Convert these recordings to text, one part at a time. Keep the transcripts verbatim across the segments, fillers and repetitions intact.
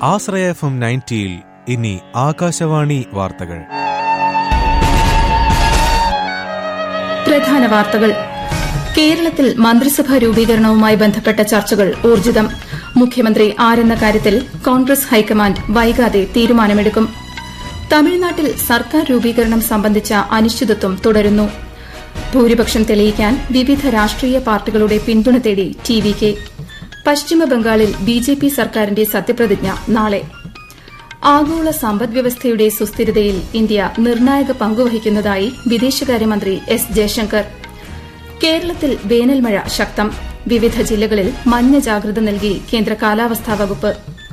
ആശ്രയ F M നയൻറ്റിയിൽ ഇനി ആകാശവാണി വാർത്തകൾ. പ്രധാന വാർത്തകൾ. കേരളത്തിൽ മന്ത്രിസഭാ രൂപീകരണവുമായി ബന്ധപ്പെട്ട ചർച്ചകൾ ഊർജിതം. മുഖ്യമന്ത്രി ആരെന്ന കാര്യത്തിൽ കോൺഗ്രസ് ഹൈക്കമാൻഡ് വൈകാതെ തീരുമാനമെടുക്കും. തമിഴ്നാട്ടിൽ സർക്കാർ രൂപീകരണം സംബന്ധിച്ച അനിശ്ചിതത്വം തുടരുന്നു. ഭൂരിപക്ഷം തെളിയിക്കാൻ വിവിധ രാഷ്ട്രീയ പാർട്ടികളുടെ പിന്തുണ തേടി ടി വി കെ. പശ്ചിമബംഗാളിൽ ബി ജെ പി സർക്കാരിന്റെ സത്യപ്രതിജ്ഞ നാളെ. ആഗോള സമ്പദ്വ്യവസ്ഥയുടെ സുസ്ഥിരതയിൽ ഇന്ത്യ നിർണായക പങ്കുവഹിക്കുന്നതായി വിദേശകാര്യമന്ത്രി എസ് ജയശങ്കർ. കേരളത്തിൽ വേനൽമഴ ശക്തം. വിവിധ ജില്ലകളിൽ മഞ്ഞ ജാഗ്രത നൽകി കേന്ദ്ര കാലാവസ്ഥാ വകുപ്പ്.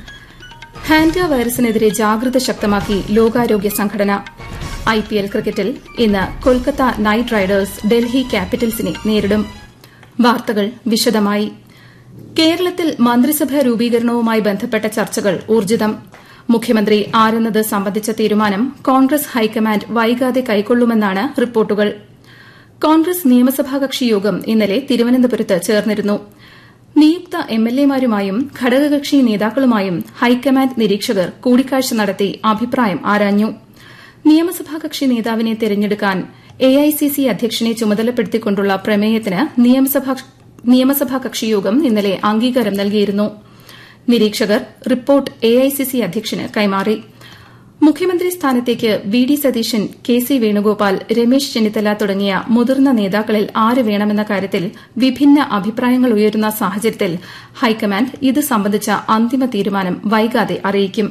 ഹാൻഡ വൈറസിനെതിരെ ജാഗ്രത ശക്തമാക്കി ലോകാരോഗ്യ സംഘടന. ഐ പി എൽ ക്രിക്കറ്റിൽ ഇന്ന് കൊൽക്കത്ത നൈറ്റ് റൈഡേഴ്സ് ഡൽഹി ക്യാപിറ്റൽസിനെ നേരിടും. വാർത്തകൾ വിശദമായി. കേരളത്തിൽ മന്ത്രിസഭാ രൂപീകരണവുമായി ബന്ധപ്പെട്ട ചർച്ചകൾ ഊർജിതം. മുഖ്യമന്ത്രി ആരെന്നത് സംബന്ധിച്ച തീരുമാനം കോൺഗ്രസ് ഹൈക്കമാൻഡ് വൈകാതെ കൈക്കൊള്ളുമെന്നാണ് റിപ്പോർട്ടുകൾ. കോൺഗ്രസ് നിയമസഭാ കക്ഷി യോഗം ഇന്നലെ തിരുവനന്തപുരത്ത് ചേർന്നിരുന്നു. നിയുക്ത എം എൽ എമാരുമായും ഘടകകക്ഷി നേതാക്കളുമായും ഹൈക്കമാൻഡ് നിരീക്ഷകർ കൂടിക്കാഴ്ച നടത്തി അഭിപ്രായം ആരാഞ്ഞു. നിയമസഭാ കക്ഷി നേതാവിനെ തെരഞ്ഞെടുക്കാൻ എ ഐ സി സി അധ്യക്ഷനെ ചുമതലപ്പെടുത്തിക്കൊണ്ടുള്ള പ്രമേയത്തിന് നിയമസഭാ കക്ഷിയോഗം ഇന്നലെ അംഗീകാരം നൽകിയിരുന്നു. നിരീക്ഷകർ report A I C C അധ്യക്ഷന് കൈമാറി. മുഖ്യമന്ത്രി സ്ഥാനത്തേക്ക് V D Satheesan, K C Venugopal, Ramesh Chennithala തുടങ്ങിയ മുതിർന്ന നേതാക്കളിൽ ആര് വേണമെന്ന കാര്യത്തിൽ വിഭിന്ന അഭിപ്രായങ്ങൾ ഉയരുന്ന സാഹചര്യത്തിൽ ഹൈക്കമാൻഡ് ഇത് സംബന്ധിച്ച അന്തിമ തീരുമാനം വൈകാതെ അറിയിക്കും.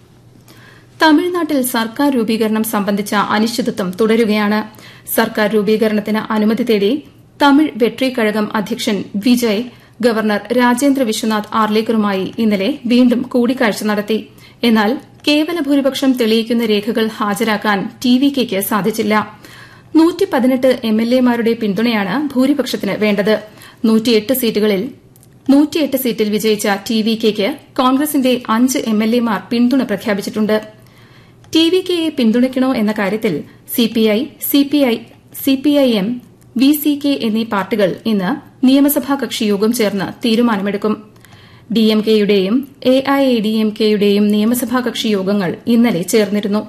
തമിഴ്നാട്ടിൽ സർക്കാർ രൂപീകരണം സംബന്ധിച്ച അനിശ്ചിതത്വം തുടരുകയാണ്. സർക്കാർ രൂപീകരണത്തിന് അനുമതി തേടി തമിഴ് വെട്രി കഴകം അധ്യക്ഷൻ വിജയ് ഗവർണർ രാജേന്ദ്ര വിശ്വനാഥ് ആർലേക്കറുമായി ഇന്നലെ വീണ്ടും കൂടിക്കാഴ്ച നടത്തി. എന്നാൽ കേവല ഭൂരിപക്ഷം തെളിയിക്കുന്ന രേഖകൾ ഹാജരാക്കാൻ ടി വി കെയ്ക്ക് സാധിച്ചില്ല. നൂറ്റി പതിനെട്ട് എം എൽ എമാരുടെ പിന്തുണയാണ് ഭൂരിപക്ഷത്തിന് വേണ്ടത്. നൂറ്റിയെട്ട് സീറ്റുകളിൽ നൂറ്റിയെട്ട് സീറ്റിൽ വിജയിച്ച ടി വി കെയ്ക്ക് കോൺഗ്രസിന്റെ അഞ്ച് എം എൽ എമാർ പിന്തുണ പ്രഖ്യാപിച്ചിട്ടുണ്ട്. ടി വി കെയെ പിന്തുണയ്ക്കണോ എന്ന കാര്യത്തിൽ CPI, CPIM, V C K എന്നീ പാർട്ടികൾ ഇന്ന് നിയമസഭാ കക്ഷിയോഗം ചേർന്ന് തീരുമാനമെടുക്കും. ഡിഎംകെയുടെയും A I A D M കെയുടെയും നിയമസഭാ കക്ഷി യോഗങ്ങൾ ഇന്നലെ ചേർന്നിരുന്നു.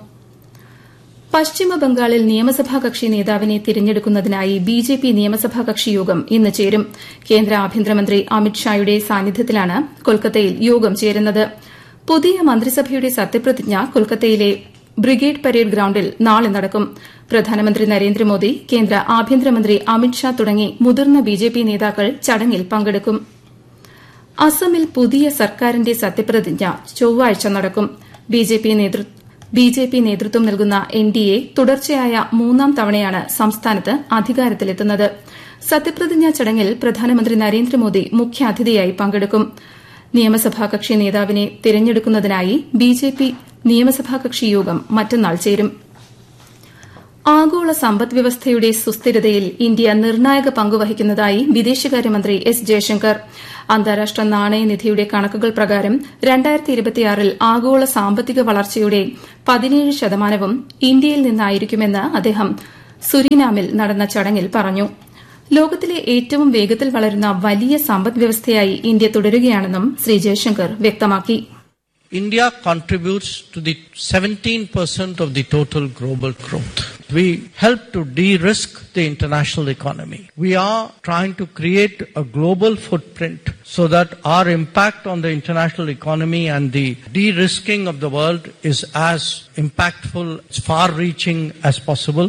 പശ്ചിമബംഗാളിൽ നിയമസഭാ കക്ഷി നേതാവിനെ തിരഞ്ഞെടുക്കുന്നതിനായി ബി ജെ പി നിയമസഭാ കക്ഷിയോഗം ഇന്ന് ചേരും. കേന്ദ്ര ആഭ്യന്തരമന്ത്രി അമിത്ഷായുടെ സാന്നിധ്യത്തിലാണ് കൊൽക്കത്തയിൽ യോഗം ചേരുന്നത്. പുതിയ മന്ത്രിസഭയുടെ സത്യപ്രതിജ്ഞ കൊൽക്കത്തയിലെ ബ്രിഗേഡ് പരേഡ് ഗ്രൌണ്ടിൽ നാളെ നടക്കും. പ്രധാനമന്ത്രി നരേന്ദ്രമോദി, കേന്ദ്ര ആഭ്യന്തരമന്ത്രി അമിത്ഷാ തുടങ്ങി മുതിർന്ന ബി ജെ പി നേതാക്കൾ ചടങ്ങിൽ പങ്കെടുക്കും. അസമിൽ പുതിയ സർക്കാരിന്റെ സത്യപ്രതിജ്ഞ ചൊവ്വാഴ്ച നടക്കും. ബി ജെ പി നേതൃത്വം നൽകുന്ന എൻ ഡി എ തുടർച്ചയായ മൂന്നാം തവണയാണ് സംസ്ഥാനത്ത് അധികാരത്തിലെത്തുന്നത്. സത്യപ്രതിജ്ഞാ ചടങ്ങിൽ പ്രധാനമന്ത്രി നരേന്ദ്രമോദി മുഖ്യാതിഥിയായി പങ്കെടുക്കും. നിയമസഭാ കക്ഷി നേതാവിനെ തിരഞ്ഞെടുക്കുന്നതിനായി ബി ജെ പി നിയമസഭാ കക്ഷി യോഗം മറ്റന്നാൾ ചേരും. ആഗോള സമ്പദ്വ്യവസ്ഥയുടെ സുസ്ഥിരതയിൽ ഇന്ത്യ നിർണായക പങ്കുവഹിക്കുന്നതായി വിദേശകാര്യമന്ത്രി എസ് ജയശങ്കർ. അന്താരാഷ്ട്ര നാണയനിധിയുടെ കണക്കുകൾ പ്രകാരം രണ്ടായിരത്തി ഇരുപത്തിയാറിൽ ആഗോള സാമ്പത്തിക വളർച്ചയുടെ പതിനേഴ് ശതമാനവും ഇന്ത്യയിൽ നിന്നായിരിക്കുമെന്ന് അദ്ദേഹം സുരിനാമിൽ നടന്ന ചടങ്ങിൽ പറഞ്ഞു. ലോകത്തിലെ ഏറ്റവും വേഗത്തിൽ വളരുന്ന വലിയ സമ്പദ്വ്യവസ്ഥയായി ഇന്ത്യ തുടരുകയാണെന്നും ശ്രീ ജയശങ്കർ വ്യക്തമാക്കി. India contributes to the seventeen percent of the total global growth. We help to de-risk the international economy. We are trying to create a global footprint so that our impact on the international economy and the de-risking of the world is as impactful, as far-reaching as possible.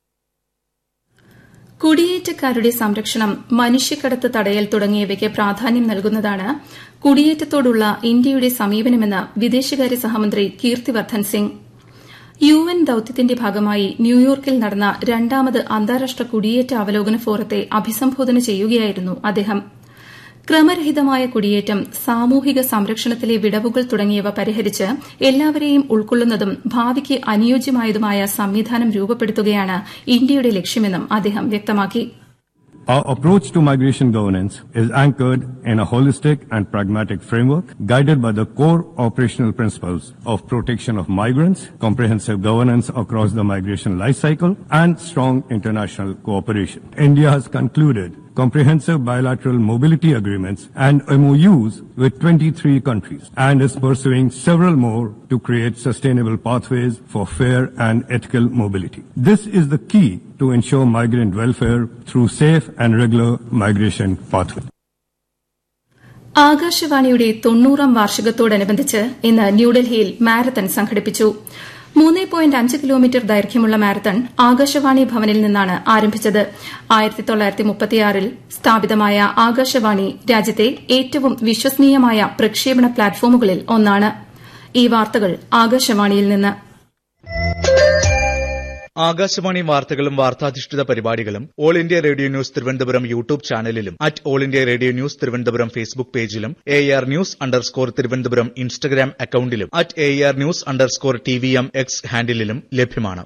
കുടിയേറ്റക്കാരുടെ സംരക്ഷണം, മനുഷ്യക്കടത്ത് തടയൽ തുടങ്ങിയവയ്ക്ക് പ്രാധാന്യം നൽകുന്നതാണ് കുടിയേറ്റത്തോടുള്ള ഇന്ത്യയുടെ സമീപനമെന്ന് വിദേശകാര്യ സഹമന്ത്രി Kirti Vardhan Singh. U N ദൌത്യത്തിന്റെ ഭാഗമായി ന്യൂയോർക്കിൽ നടന്ന രണ്ടാമത് അന്താരാഷ്ട്ര കുടിയേറ്റ അവലോകന ഫോറത്തെ അഭിസംബോധന ചെയ്യുകയായിരുന്നു അദ്ദേഹം. ക്രമരഹിതമായ കുടിയേറ്റം, സാമൂഹിക സംരക്ഷണത്തിലെ വിടവുകൾ തുടങ്ങിയവ പരിഹരിച്ച് എല്ലാവരെയും ഉൾക്കൊള്ളുന്നതും ഭാവിക്ക് അനുയോജ്യമായതുമായ സംവിധാനം രൂപപ്പെടുത്തുകയാണ് ഇന്ത്യയുടെ ലക്ഷ്യമെന്നും അദ്ദേഹം വ്യക്തമാക്കി. Our approach to migration governance is anchored in a holistic and pragmatic framework guided by the core operational principles of protection of migrants, comprehensive governance across the migration life cycle, and strong international cooperation. India has concluded comprehensive bilateral mobility agreements and M O Us with twenty-three countries, and is pursuing several more to create sustainable pathways for fair and ethical mobility. This is the key to ensure migrant welfare through safe and regular migration pathways. ആകാശവാണിയുടെ തൊണ്ണൂറാം വാർഷികത്തോടനുബന്ധിച്ച് ഇന്ന് ന്യൂഡൽഹിയിൽ marathon സംഘടിപ്പിച്ചു. മൂന്ന് point അഞ്ച് kilometre ദൈർഘ്യമുള്ള marathon Akashvani ഭവനിൽ നിന്നാണ് ആരംഭിച്ചത്. ആയിരത്തി തൊള്ളായിരത്തി മുപ്പത്തിയാറിൽ സ്ഥാപിതമായ ആകാശവാണി രാജ്യത്തെ ഏറ്റവും വിശ്വസനീയമായ പ്രക്ഷേപണ പ്ലാറ്റ്ഫോമുകളിൽ ഒന്നാണ്. ഈ വാർത്തകൾ ആകാശവാണിയിൽ നിന്ന്. ആകാശവാണി വാർത്തകളും വാർത്താധിഷ്ഠിത പരിപാടികളും all India radio news Thiruvananthapuram YouTube ചാനലിലും at all India radio news Thiruvananthapuram Facebook പേജിലും A R news underscore Thiruvananthapuram Instagram അക്കൌണ്ടിലും at A R news underscore T V M X ഹാൻഡിലും ലഭ്യമാണ്.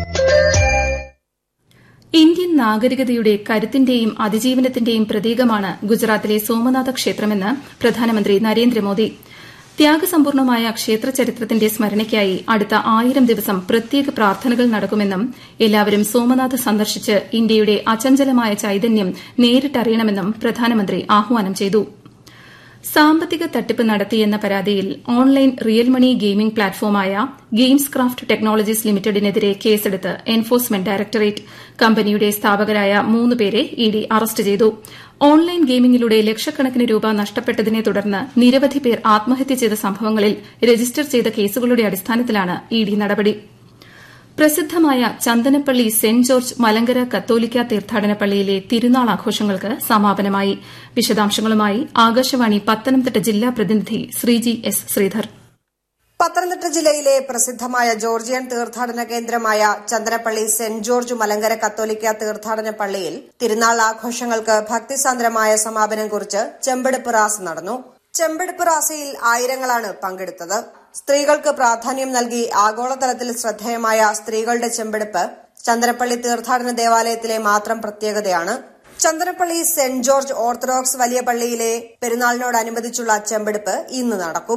ഇന്ത്യൻ നാഗരികതയുടെ കരുത്തിന്റെയും അതിജീവനത്തിന്റെയും പ്രതീകമാണ് ഗുജറാത്തിലെ സോമനാഥ ക്ഷേത്രമെന്ന് പ്രധാനമന്ത്രി നരേന്ദ്രമോദി. ത്യാഗസമ്പൂർണമായ ക്ഷേത്ര ചരിത്രത്തിന്റെ സ്മരണയ്ക്കായി അടുത്ത ആയിരം ദിവസം പ്രത്യേക പ്രാർത്ഥനകൾ നടക്കുമെന്നും എല്ലാവരും സോമനാഥ് സന്ദർശിച്ച് ഇന്ത്യയുടെ അചഞ്ചലമായ ചൈതന്യം നേരിട്ടറിയണമെന്നും പ്രധാനമന്ത്രി ആഹ്വാനം ചെയ്തു. സാമ്പത്തിക തട്ടിപ്പ് നടത്തിയെന്ന പരാതിയിൽ online real money gaming പ്ലാറ്റ്ഫോമായ games craft technologies ലിമിറ്റഡിനെതിരെ കേസെടുത്ത് എൻഫോഴ്സ്മെന്റ് ഡയറക്ടറേറ്റ്. കമ്പനിയുടെ സ്ഥാപകരായ മൂന്ന് പേരെ ഇഡി അറസ്റ്റ് ചെയ്തു. ഓൺലൈൻ ഗെയിമിംഗിലൂടെ ലക്ഷക്കണക്കിന് രൂപ നഷ്ടപ്പെട്ടതിനെ തുടർന്ന് നിരവധി പേർ ആത്മഹത്യ ചെയ്ത സംഭവങ്ങളിൽ രജിസ്റ്റർ ചെയ്ത കേസുകളുടെ അടിസ്ഥാനത്തിലാണ് ഇഡി നടപടി. പ്രസിദ്ധമായ ചന്ദനപ്പള്ളി സെന്റ് ജോർജ് മലങ്കര കത്തോലിക്ക തീർത്ഥാടന പള്ളിയിലെ തിരുനാൾ ആഘോഷങ്ങൾക്ക് സമാപനമായി. വിശദാംശങ്ങളുമായി ആകാശവാണി പത്തനംതിട്ട ജില്ലാ പ്രതിനിധി ശ്രീജി എസ് ശ്രീധർ. പത്തനംതിട്ട ജില്ലയിലെ പ്രസിദ്ധമായ ജോർജിയൻ തീർത്ഥാടന കേന്ദ്രമായ ചന്ദനപ്പള്ളി സെന്റ് ജോർജ് മലങ്കര കത്തോലിക്ക തീർത്ഥാടന പള്ളിയിൽ തിരുനാൾ ആഘോഷങ്ങൾക്ക് ഭക്തിസാന്ദ്രമായ സമാപനം കുറിച്ച് ചെമ്പെടുപ്പ് റാസ് നടന്നു. ചെമ്പെടുപ്പ് റാസയിൽ ആയിരങ്ങളാണ് പങ്കെടുത്തത്. സ്ത്രീകൾക്ക് പ്രാധാന്യം നൽകി ആഗോളതലത്തിൽ ശ്രദ്ധേയമായ സ്ത്രീകളുടെ ചെമ്പെടുപ്പ് ചന്ദനപ്പള്ളി തീർത്ഥാടന ദേവാലയത്തിലെ മാത്രം പ്രത്യേകതയാണ്. ചന്ദനപ്പള്ളി സെന്റ് ജോർജ് ഓർത്തഡോക്സ് വലിയ പള്ളിയിലെ പെരുന്നാളിനോടനുബന്ധിച്ചുള്ള ചെമ്പെടുപ്പ് ഇന്ന് നടക്കും.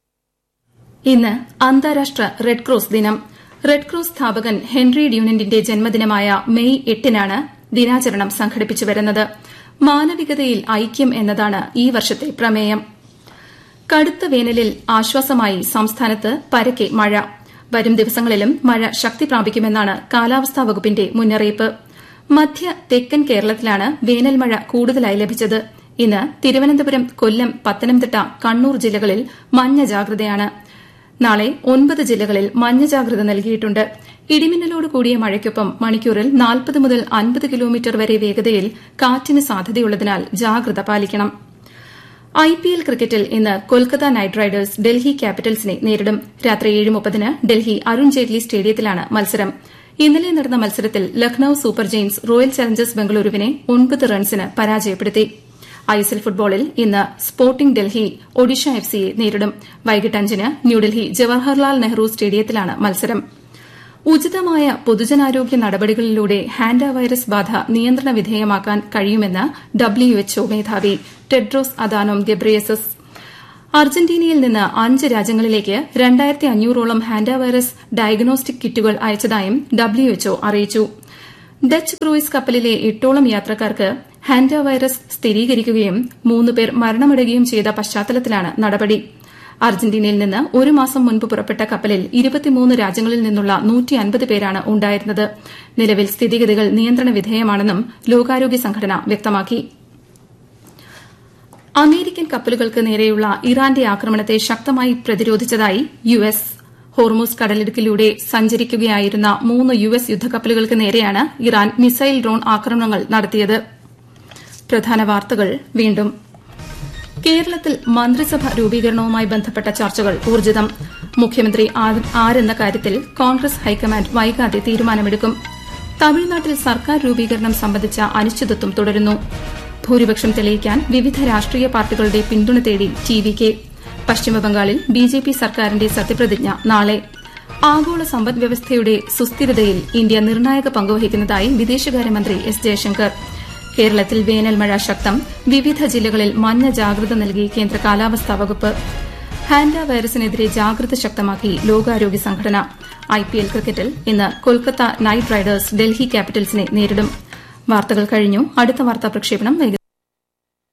ഇന്ന് അന്താരാഷ്ട്ര റെഡ് ക്രോസ് ദിനം. റെഡ് ക്രോസ് സ്ഥാപകൻ ഹെൻറി ഡ്യൂനന്റിന്റെ ജന്മദിനമായ മെയ് എട്ടിനാണ് ദിനാചരണം സംഘടിപ്പിച്ചു വരുന്നത്. മാനവികതയിൽ ഐക്യം എന്നതാണ് ഈ വർഷത്തെ പ്രമേയം. കടുത്ത വേനലിൽ ആശ്വാസമായി സംസ്ഥാനത്ത് പരക്കെ മഴ. വരും ദിവസങ്ങളിലും മഴ ശക്തി പ്രാപിക്കുമെന്നാണ് കാലാവസ്ഥാ വകുപ്പിന്റെ മുന്നറിയിപ്പ്. മധ്യ തെക്കൻ കേരളത്തിലാണ് വേനൽ മഴ കൂടുതലായി ലഭിച്ചത്. ഇന്ന് തിരുവനന്തപുരം, കൊല്ലം, പത്തനംതിട്ട, കണ്ണൂർ ജില്ലകളിൽ മഞ്ഞ ജാഗ്രതയാണ്. നാളെ ഒൻപത് ജില്ലകളിൽ മഞ്ഞ ജാഗ്രത നൽകിയിട്ടുണ്ട്. ഇടിമിന്നലോട് കൂടിയ മഴയ്ക്കൊപ്പം മണിക്കൂറിൽ നാൽപ്പത് മുതൽ അൻപത് കിലോമീറ്റർ വരെ വേഗതയിൽ കാറ്റിന് സാധ്യതയുള്ളതിനാൽ ജാഗ്രത പാലിക്കണം. ഐപിഎൽ ക്രിക്കറ്റിൽ ഇന്ന് കൊൽക്കത്ത നൈറ്റ് റൈഡേഴ്സ് ഡൽഹി ക്യാപിറ്റൽസിനെ നേരിടും. രാത്രി ഏഴ് മുപ്പതിന് ഡൽഹി അരുൺ ജെയ്റ്റ്ലി സ്റ്റേഡിയത്തിലാണ് മത്സരം. ഇന്നലെ നടന്ന മത്സരത്തിൽ Lucknow super Giants royal Challengers ബംഗളൂരുവിനെ ഒൻപത് റൺസിന് പരാജയപ്പെടുത്തി. ഐഎസ്എൽ ഫുട്ബോളിൽ ഇന്ന് സ്പോർട്ടിംഗ് ഡൽഹി ഒഡീഷ എഫ് സിയെ നേരിടും. വൈകിട്ട് അഞ്ചിന് ന്യൂഡൽഹി ജവഹർലാൽ നെഹ്റു സ്റ്റേഡിയത്തിലാണ് മത്സരം. ഉചിതമായ പൊതുജനാരോഗ്യ നടപടികളിലൂടെ ഹാൻഡ വൈറസ് ബാധ നിയന്ത്രണ വിധേയമാക്കാൻ കഴിയുമെന്ന് ഡബ്ല്യുഎച്ച്ഒ മേധാവി ടെഡ്രോസ് അദാനോം ഗെബ്രിയേസസ്. അർജന്റീനയിൽ നിന്ന് അഞ്ച് രാജ്യങ്ങളിലേക്ക് രണ്ടായിരത്തി അഞ്ഞൂറോളം ഹാൻഡ വൈറസ് ഡയഗ്നോസ്റ്റിക് കിറ്റുകൾ അയച്ചതായും ഡബ്ല്യുഎച്ച്ഒ അറിയിച്ചു. ഡച്ച് ക്രൂയിസ് കപ്പലിലെ എട്ടോളം യാത്രക്കാർക്ക് ഹാൻഡ വൈറസ് സ്ഥിരീകരിക്കുകയും മൂന്ന് പേർ മരണമടയുകയും ചെയ്ത പശ്ചാത്തലത്തിലാണ് നടപടി. അർജന്റീനയിൽ നിന്ന് ഒരു മാസം മുൻപ് പുറപ്പെട്ട കപ്പലിൽ ഇരുപത്തിമൂന്ന് രാജ്യങ്ങളിൽ നിന്നുള്ള നൂറ്റി അൻപത് പേരാണ് ഉണ്ടായിരുന്നത്. നിലവിൽ സ്ഥിതിഗതികൾ നിയന്ത്രണ വിധേയമാണെന്നും ലോകാരോഗ്യ സംഘടന വ്യക്തമാക്കി. അമേരിക്കൻ കപ്പലുകൾക്ക് നേരെയുള്ള ഇറാന്റെ ആക്രമണത്തെ ശക്തമായി പ്രതിരോധിച്ചതായി യു എസ്. ഹോർമൂസ് കടലിടുക്കിലൂടെ സഞ്ചരിക്കുകയായിരുന്ന മൂന്ന് യു എസ് യുദ്ധക്കപ്പലുകൾക്ക് നേരെയാണ് ഇറാൻ മിസൈൽ ഡ്രോൺ ആക്രമണങ്ങൾ നടത്തിയത്. പ്രധാന വാർത്തകൾ വീണ്ടും. കേരളത്തിൽ മന്ത്രിസഭ രൂപീകരണവുമായി ബന്ധപ്പെട്ട ചർച്ചകൾ ഊർജ്ജിതം. മുഖ്യമന്ത്രി ആരെന്ന കാര്യത്തിൽ കോൺഗ്രസ് ഹൈക്കമാൻഡ് വൈകാതെ തീരുമാനമെടുക്കും. തമിഴ്നാട്ടിൽ സർക്കാർ രൂപീകരണം സംബന്ധിച്ച അനിശ്ചിതത്വം തുടരുന്നു. ഭൂരിപക്ഷം തെളിയിക്കാൻ വിവിധ രാഷ്ട്രീയ പാർട്ടികളുടെ പിന്തുണ തേടി ടി വി കെ. പശ്ചിമബംഗാളിൽ ബിജെപി സർക്കാരിന്റെ സത്യപ്രതിജ്ഞ നാളെ. ആഗോള സമ്പദ്വ്യവസ്ഥയുടെ സുസ്ഥിരതയിൽ ഇന്ത്യ നിർണായക പങ്കുവഹിക്കുന്നതായി വിദേശകാര്യമന്ത്രി എസ് ജയശങ്കർ. കേരളത്തിൽ വേനൽ മഴ ശക്തം. വിവിധ ജില്ലകളിൽ മഞ്ഞ ജാഗ്രത നൽകി കേന്ദ്ര കാലാവസ്ഥാ വകുപ്പ്. ഹാൻഡ വൈറസിനെതിരെ ജാഗ്രത ശക്തമാക്കി ലോകാരോഗ്യ സംഘടന. ഐപിഎൽ ക്രിക്കറ്റിൽ ഇന്ന് കൊൽക്കത്ത നൈറ്റ് റൈഡേഴ്സ് ഡൽഹി ക്യാപിറ്റൽസിനെ നേരിടും. വാർത്തകൾ കഴിഞ്ഞു. അടുത്ത വാർത്താ പ്രക്ഷേപണം വൈകുന്നേരം